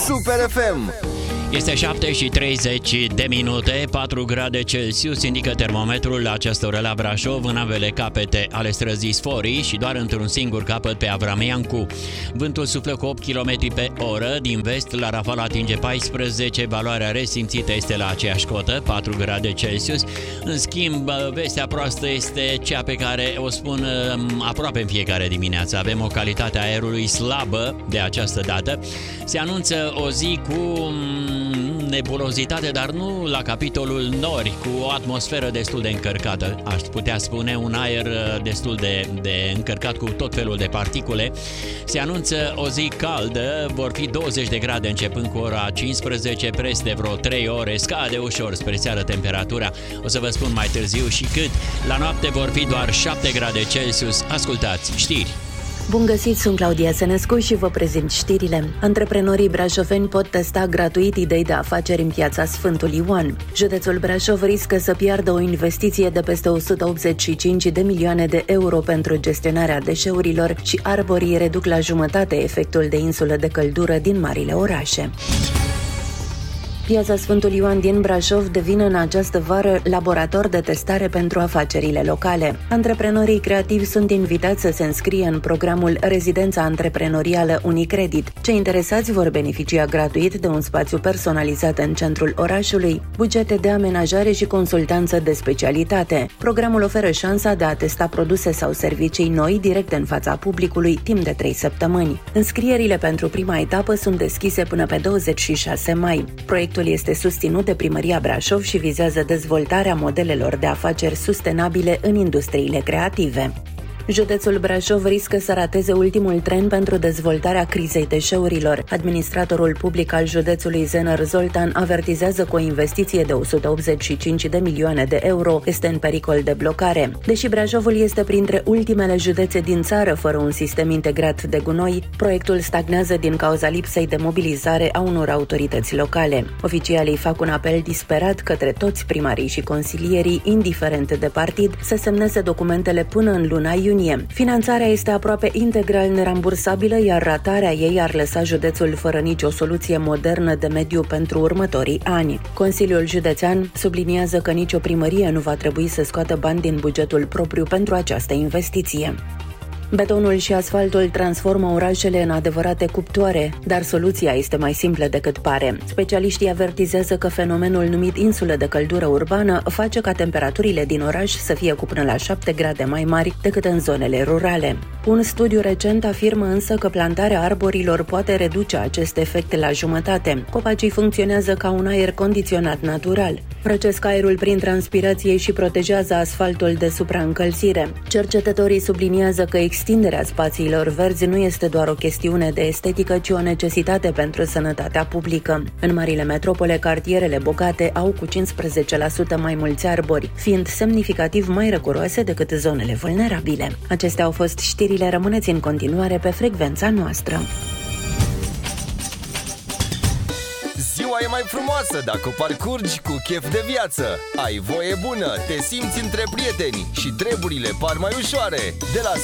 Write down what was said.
Super FM. Este 7:30 4 grade Celsius, indică termometrul la această oră la Brașov, în ambele capete ale străzii Sforii și doar într-un singur capăt pe Avram Iancu. Vântul suflă cu 8 km pe oră, din vest la rafală atinge 14, valoarea resimțită este la aceeași cotă, 4 grade Celsius. În schimb, vestea proastă este cea pe care o spun aproape în fiecare dimineață. Avem o calitate a aerului slabă de această dată. Se anunță o zi cu nebulozitate, dar nu la capitolul nori, cu o atmosferă destul de încărcată, aș putea spune, un aer destul de încărcat cu tot felul de particule. Se anunță o zi caldă, vor fi 20 de grade începând cu ora 15, preț de vreo 3 ore, scade ușor spre seară temperatura, o să vă spun mai târziu și cât. La noapte vor fi doar 7 grade Celsius. Ascultați știri. Bun găsit, sunt Claudia Sănescu și vă prezint știrile. Antreprenorii brașoveni pot testa gratuit idei de afaceri în piața Sfântul Ioan. Județul Brașov riscă să piardă o investiție de peste 185 de milioane de euro pentru gestionarea deșeurilor și arborii reduc la jumătate efectul de insulă de căldură din marile orașe. Piața Sfântul Ioan din Brașov devine în această vară laborator de testare pentru afacerile locale. Antreprenorii creativi sunt invitați să se înscrie în programul Rezidența Antreprenorială Unicredit. Cei interesați vor beneficia gratuit de un spațiu personalizat în centrul orașului, bugete de amenajare și consultanță de specialitate. Programul oferă șansa de a testa produse sau servicii noi direct în fața publicului timp de 3 săptămâni. Înscrierile pentru prima etapă sunt deschise până pe 26 mai. Proiectul este susținut de Primăria Brașov și vizează dezvoltarea modelelor de afaceri sustenabile în industriile creative. Județul Brașov riscă să rateze ultimul tren pentru dezvoltarea crizei deșeurilor. Administratorul public al județului Zener Zoltan avertizează că o investiție de 185 de milioane de euro este în pericol de blocare. Deși Brașovul este printre ultimele județe din țară fără un sistem integrat de gunoi, proiectul stagnează din cauza lipsei de mobilizare a unor autorități locale. Oficialii fac un apel disperat către toți primarii și consilierii, indiferent de partid, să semneze documentele până în luna iunie. Finanțarea este aproape integral nerambursabilă, iar ratarea ei ar lăsa județul fără nicio soluție modernă de mediu pentru următorii ani. Consiliul Județean subliniază că nicio primărie nu va trebui să scoată bani din bugetul propriu pentru această investiție. Betonul și asfaltul transformă orașele în adevărate cuptoare, dar soluția este mai simplă decât pare. Specialiștii avertizează că fenomenul numit insulă de căldură urbană face ca temperaturile din oraș să fie cu până la 7 grade mai mari decât în zonele rurale. Un studiu recent afirmă însă că plantarea arborilor poate reduce acest efect la jumătate. Copacii funcționează ca un aer condiționat natural. Răcesc aerul prin transpirație și protejează asfaltul de supraîncălzire. Cercetătorii subliniază că extinderea spațiilor verzi nu este doar o chestiune de estetică, ci o necesitate pentru sănătatea publică. În marile metropole, cartierele bogate au cu 15% mai mulți arbori, fiind semnificativ mai răcoroase decât zonele vulnerabile. Acestea au fost știrile, rămâneți în continuare pe frecvența noastră. Ziua e mai frumoasă dacă o parcurgi cu chef de viață. Ai voie bună, te simți între prieteni și treburile par mai ușoare. De la